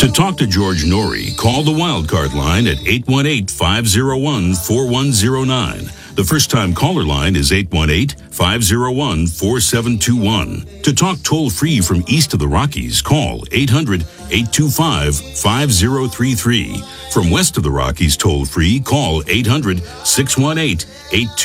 To talk to George Norrie, call the Wildcard line at 818-501-4109. The first-time caller line is 818-501-4721. To talk toll-free from east of the Rockies, call 800-825-5033. From west of the Rockies toll-free, call 800-618-82.